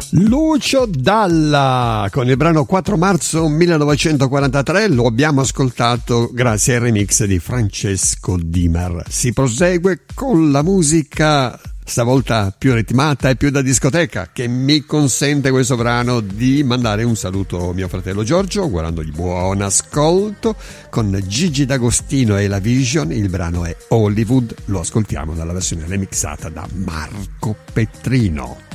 Lucio Dalla con il brano 4 marzo 1943, lo abbiamo ascoltato grazie al remix di Francesco Dimer. Si prosegue con la musica stavolta più ritmata e più da discoteca, che mi consente questo brano di mandare un saluto a mio fratello Giorgio, augurandogli buon ascolto con Gigi D'Agostino e la Vision. Il brano è Hollywood, lo ascoltiamo dalla versione remixata da Marco Petrino.